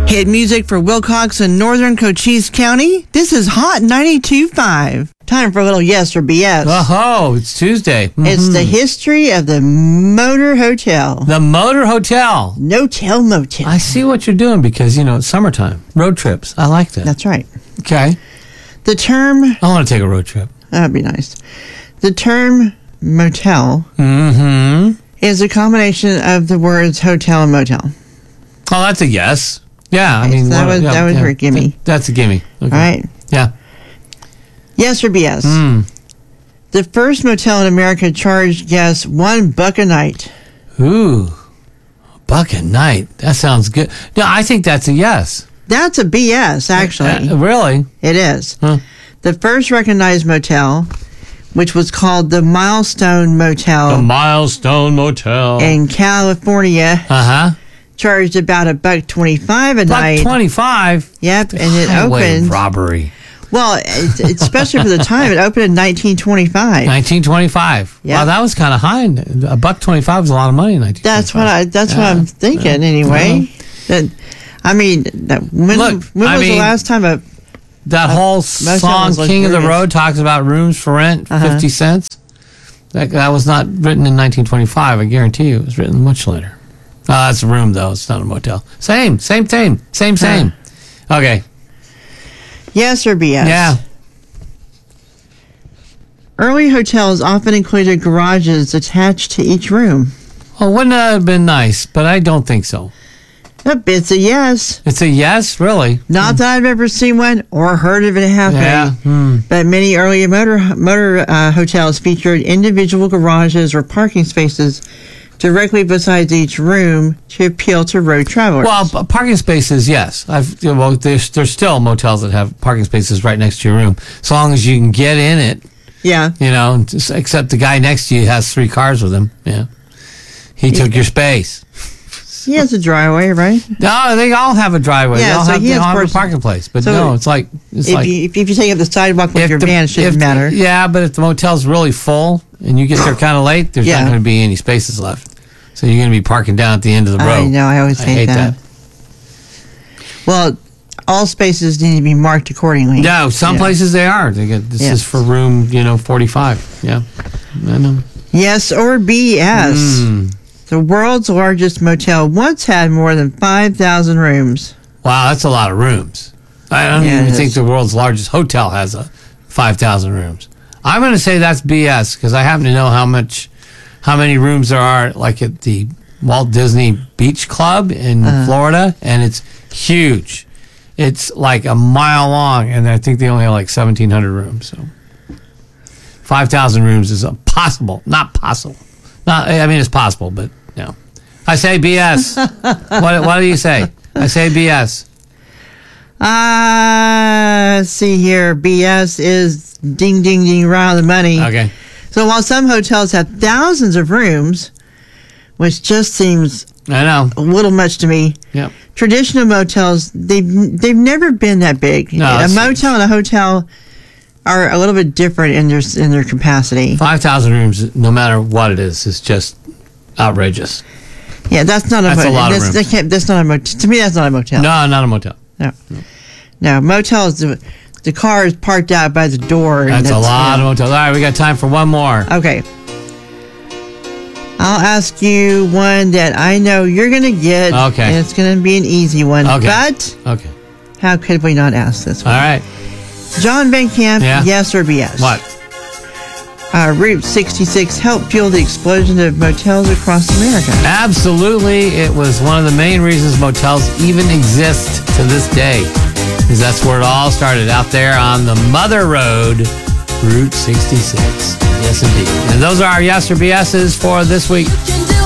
Hit music for Wilcox and Northern Cochise County. This is Hot 92.5. Time for a little yes or BS. Oh, it's Tuesday. Mm-hmm. It's the history of the Motor Hotel. The Motor Hotel. No-tell motel. I see what you're doing because, it's summertime. Road trips. I like that. That's right. Okay. The term... I want to take a road trip. That'd be nice. The term motel is a combination of the words hotel and motel. Oh, that's a yes. Yeah, Okay, so that was for a gimme. That's a gimme. Okay. All right. Yeah. Yes or BS? The first motel in America charged guests $1 a night. Ooh, $1 a night. That sounds good. No, I think that's a yes. That's a BS, actually. Really? It is. Huh. The first recognized motel, which was called the Milestone Motel. The Milestone Motel. In California. Charged about $1.25 a night. $1.25? Yep, and it Highway opened. robbery. Well, especially for the time, it opened in 1925. 1925. Yep. Wow, that was kind of high. $1.25 was a lot of money in 1925. That's what I'm thinking anyway. When was the last time that whole song "King of the Road" talks about rooms for rent, 50 cents? That was not written in 1925. I guarantee you, it was written much later. Oh, that's a room, though. It's not a motel. Same. Okay. Yes or BS? Yeah. Early hotels often included garages attached to each room. Well, wouldn't that have been nice? But I don't think so. It's a yes. It's a yes? Really? Not that I've ever seen one or heard of it happening. Yeah. But many early motor hotels featured individual garages or parking spaces directly beside each room to appeal to road travelers. Well, parking spaces, yes. There's still motels that have parking spaces right next to your room, as long as you can get in it. Yeah. Except the guy next to you has 3 cars with him. Yeah. He took your space. He has a driveway, right? No, they all have a driveway. Yeah, they all have a parking place. But no, it's like... If you take up the sidewalk with your van, it shouldn't matter. Yeah, but if the motel's really full and you get there kind of late, there's not going to be any spaces left. So you're going to be parking down at the end of the road. I know, I always hate that. Well, all spaces need to be marked accordingly. No, some places they are. This is for room, 45. Yeah, I know. Yes or BS? The world's largest motel once had more than 5,000 rooms. Wow, that's a lot of rooms. I don't even think the world's largest hotel has 5,000 rooms. I'm going to say that's BS because I happen to know how many rooms there are, like at the Walt Disney Beach Club in Florida, and it's huge. It's like a mile long, and I think they only have like 1,700 rooms. So 5,000 rooms is impossible. Not possible. It's possible, but no. I say BS. What do you say? I say BS. See here. BS is ding, ding, ding, right on the money. Okay. So while some hotels have thousands of rooms, which just seems a little much to me. Yep. Traditional motels, they've never been that big. No, a motel and a hotel are a little bit different in their capacity. 5,000 rooms, no matter what it is just outrageous. Yeah, that's not a motel. That's a lot of rooms. That's not a motel. To me, that's not a motel. No, not a motel. No, motel is the car is parked out by the door. That's a lot of motels. All right, we got time for one more. Okay. I'll ask you one that I know you're going to get. Okay. And it's going to be an easy one. Okay. But how could we not ask this one? All right. John Van Camp, yes or BS? What? Route 66 helped fuel the explosion of motels across America. Absolutely. It was one of the main reasons motels even exist to this day. Because that's where it all started, out there on the Mother Road, Route 66. Yes, indeed. And those are our yes or BS's for this week.